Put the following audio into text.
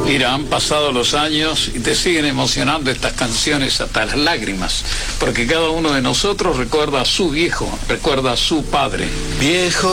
Mira, han pasado los años y te siguen emocionando estas canciones hasta las lágrimas, porque cada uno de nosotros recuerda a su viejo, recuerda a su padre. Viejo